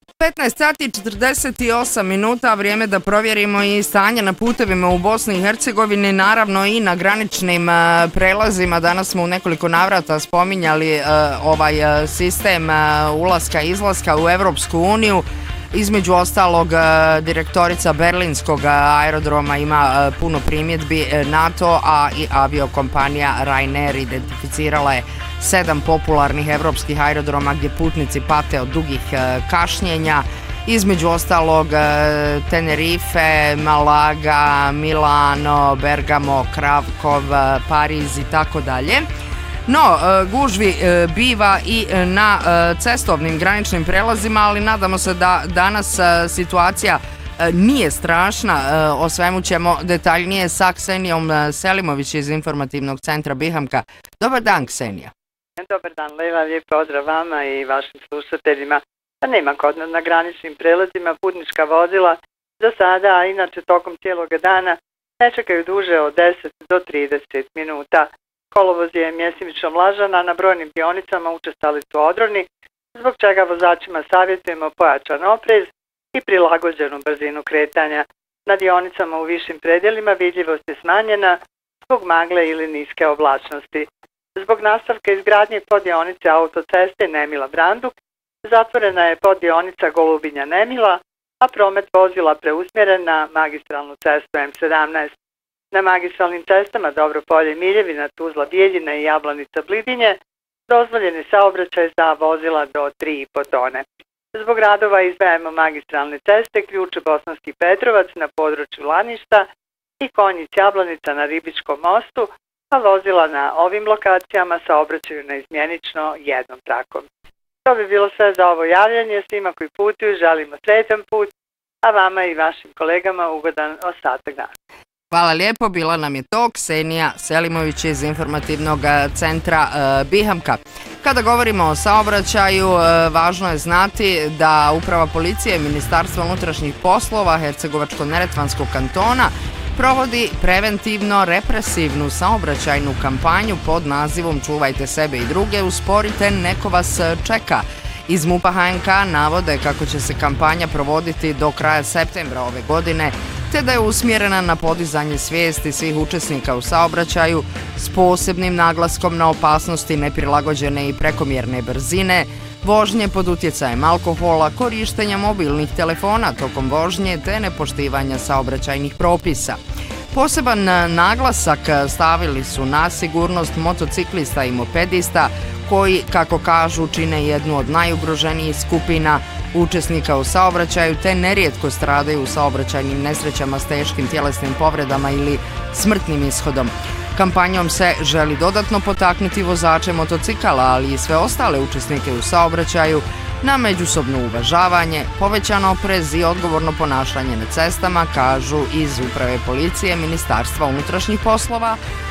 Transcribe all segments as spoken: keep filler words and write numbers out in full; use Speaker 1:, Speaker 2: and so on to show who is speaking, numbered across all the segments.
Speaker 1: petnaest sati i četrdeset osam minuta, vrijeme da provjerimo i stanje na putevima u Bosni i Hercegovini, naravno i na graničnim uh, prelazima. Danas smo u nekoliko navrata spominjali uh, ovaj uh, sistem uh, ulaska i izlaska u Evropsku uniju. Između ostalog, uh, direktorica berlinskog uh, aerodroma ima uh, puno primjedbi uh, na to, a i aviokompanija Ryanair identificirala je sedam popularnih evropskih aerodroma gdje putnici pate od dugih uh, kašnjenja. Između ostalog uh, Tenerife, Malaga, Milano, Bergamo, Krakov, uh, Pariz i tako dalje. No, gužvi biva i na cestovnim graničnim prelazima, ali nadamo se da danas situacija nije strašna. O svemu ćemo detaljnije sa Ksenijom Selimović iz informativnog centra Bihamka. Dobar dan, Ksenija.
Speaker 2: Dobar dan, Lejla, lijep pozdrav vama i vašim slušateljima. Pa nema kod nas na graničnim prelazima putnička vozila za sada, a inače tokom cijelog dana ne čekaju duže od deset do trideset minuta. Kolovoz je mjesimično vlažan, a na brojnim dionicama učestali su odroni, zbog čega vozačima savjetujemo pojačan oprez i prilagođenu brzinu kretanja. Na dionicama u višim predjelima vidljivost je smanjena zbog magle ili niske oblačnosti. Zbog nastavka izgradnje poddionice autoceste Nemila-Branduk zatvorena je poddionica Golubinja-Nemila, a promet vozila preusmjeren na magistralnu cestu em sedamnaest. Na magistralnim cestama Dobropolje, Miljevina, Tuzla, Bijeljina i Jablanica, Blidinje dozvoljeni saobraćaj za vozila do tri i po tone. Zbog radova izdvajamo magistralne ceste Ključ Bosanski Petrovac na području Laništa i Konjic Jablanica na Ribičkom mostu, a vozila na ovim lokacijama saobraćaju neizmjenično jednom trakom. To bi bilo sve za ovo javljanje. Svima koji putuju želimo sretan put, a vama i vašim kolegama ugodan ostatak dana.
Speaker 1: Hvala lijepo, bila nam je to Ksenija Selimović iz informativnog centra e, Bihamka. Kada govorimo o saobraćaju, e, važno je znati da Uprava policije i Ministarstva unutrašnjih poslova Hercegovačko-neretvanskog kantona provodi preventivno represivnu saobraćajnu kampanju pod nazivom Čuvajte sebe i druge, usporite, neko vas čeka. Iz MUP-a ha en ka navode kako će se kampanja provoditi do kraja septembra ove godine, te da je usmjerena na podizanje svijesti svih učesnika u saobraćaju s posebnim naglaskom na opasnosti neprilagođene i prekomjerne brzine, vožnje pod utjecajem alkohola, korištenja mobilnih telefona tokom vožnje te nepoštivanja saobraćajnih propisa. Poseban naglasak stavili su na sigurnost motociklista i mopedista koji, kako kažu, čine jednu od najugroženijih skupina učesnika u saobraćaju te nerijetko stradaju u saobraćajnim nesrećama s teškim tjelesnim povredama ili smrtnim ishodom. Kampanjom se želi dodatno potaknuti vozače motocikala, ali i sve ostale učesnike u saobraćaju na međusobno uvažavanje, povećan oprez i odgovorno ponašanje na cestama, kažu iz Uprave policije Ministarstva unutrašnjih poslova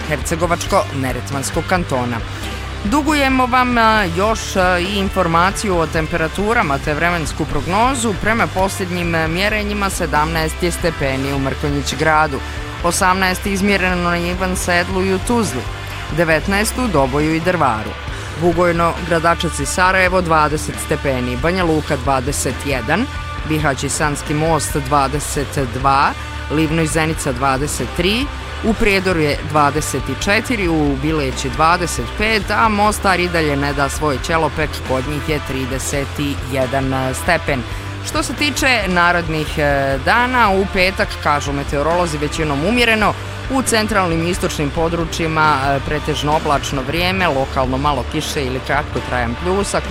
Speaker 1: Hercegovačko-neretvanskog kantona. Dugujemo vam još i informaciju o temperaturama te vremensku prognozu. Prema posljednjim mjerenjima sedamnaest je stepeni u Mrkonjić gradu, osamnaest izmjereno na Ivan Sedlu i u Tuzli, devetnaest u Doboju i Drvaru, Bugojno, Gradačac i Sarajevo dvadeset stepeni, Banja Luka dvadeset jedan, Bihać i Sanski most dvadeset dva, Livno i Zenica dvadeset tri, u Prijedoru je dvadeset četiri, u Bileći dvadeset pet, a Mostar i dalje ne da svoj ćelopek, kod njih je trideset jedan stepen. Što se tiče narednih dana, u petak, kažu meteorolozi, većinom umjereno, u centralnim i istočnim područjima pretežno oblačno vrijeme, lokalno malo kiše ili kratkotrajan pljusak,